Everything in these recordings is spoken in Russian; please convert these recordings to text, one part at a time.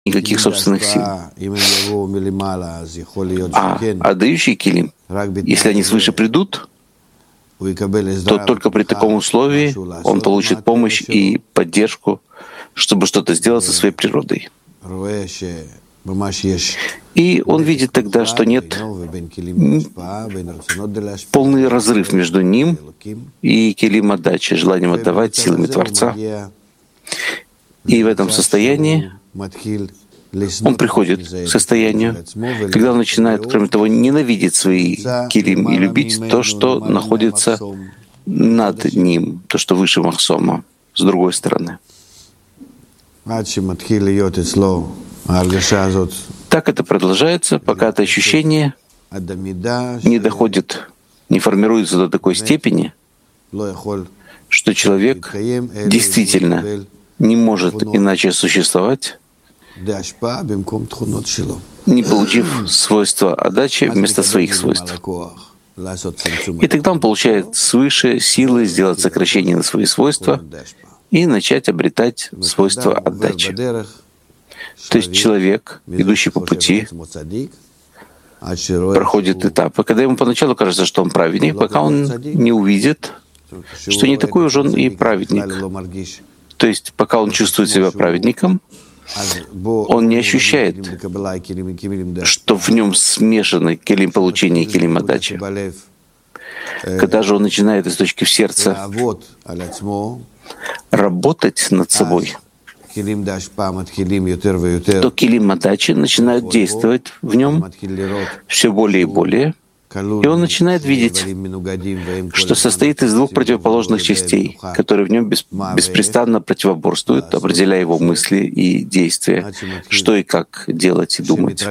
никаких собственных сил. А отдающий килим, если они свыше придут, то только при таком условии он получит помощь и поддержку, чтобы что-то сделать со своей природой. И он видит тогда, что нет полный разрыв между ним и килим отдачи, желанием отдавать силами Творца. И в этом состоянии он приходит к состоянию, когда он начинает, кроме того, ненавидеть свои килим и любить то, что находится над ним, то, что выше Махсома, с другой стороны. Так это продолжается, пока это ощущение не доходит, не формируется до такой степени, что человек действительно не может иначе существовать, не получив свойства отдачи вместо своих свойств. И тогда он получает свыше силы сделать сокращение на свои свойства и начать обретать свойства отдачи. То есть человек, идущий по пути, проходит этапы, когда ему поначалу кажется, что он праведник, пока он не увидит, что не такой уж он и праведник. То есть пока он чувствует себя праведником, он не ощущает, что в нем смешаны килим получения и килим отдачи. Когда же он начинает из точки в сердце работать над собой, то килим отдачи начинают действовать в нем все более и более, и он начинает видеть, что состоит из двух противоположных частей, которые в нем беспрестанно противоборствуют, определяя его мысли и действия, что и как делать и думать.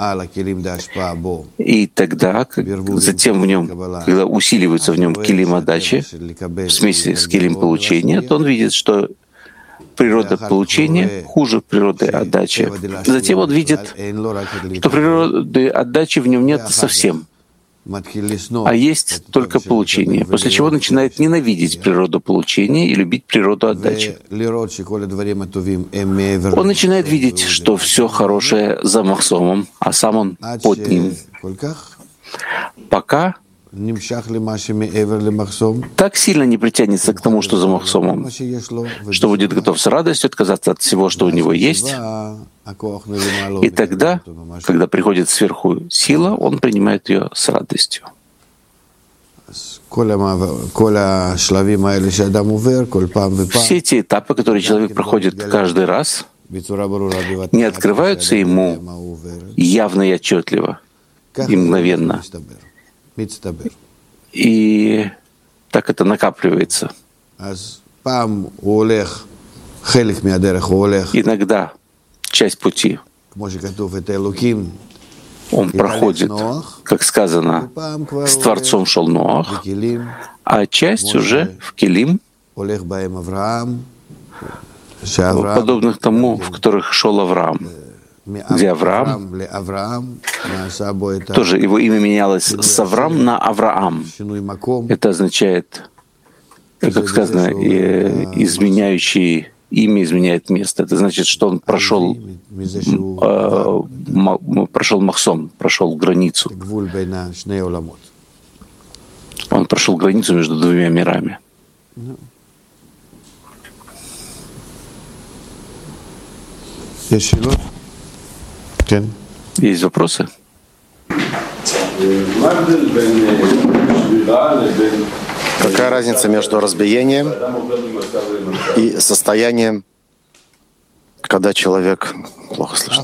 И тогда, затем в нем, когда усиливается в нем килим отдачи, в смеси с килим получения, то он видит, что природа получения хуже природы отдачи. Затем он видит, что природы отдачи в нем нет совсем, а есть только получение, после чего начинает ненавидеть природу получения и любить природу отдачи. Он начинает видеть, что все хорошее за Махсомом, а сам он под ним. Пока так сильно не притянется к тому, что за Махсомом, что будет готов с радостью отказаться от всего, что у него есть. И тогда, когда приходит сверху сила, он принимает ее с радостью. Все эти этапы, которые человек проходит каждый раз, не открываются ему явно и отчетливо, и мгновенно. И так это накапливается. Иногда часть пути он проходит, как сказано, с Творцом шел Ноах, а часть уже в килим, подобных тому, в которых шел Авраам, где Авраам, тоже его имя менялось с Авраам на Авраам. Это означает, как сказано, изменяющий имя изменяет место. Это значит, что он прошел Махсом, прошел границу. Он прошел границу между двумя мирами. Есть вопросы? Какая разница между разбиением и состоянием, когда человек плохо слышит?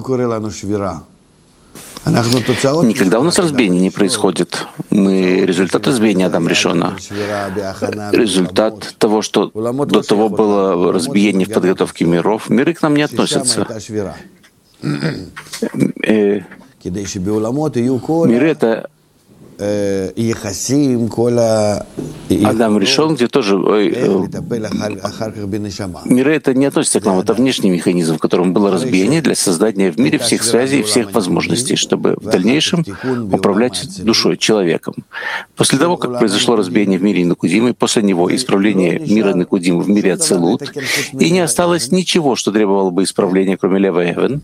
Никогда у нас разбиение не происходит. Мы результат разбиения Адам Ришона. Результат того, что до того было разбиение в подготовке миров. Миры к нам не относятся. Миры — это Адам Ришон, где тоже миры это не относится к нам, это внешний механизм, в котором было разбиение для создания в мире всех связей и всех возможностей, чтобы в дальнейшем управлять душой, человеком. После того, как произошло разбиение в мире Никудима, и после него исправление мира Никудима в мире Ацилут, и не осталось ничего, что требовало бы исправления, кроме Лева Эвен,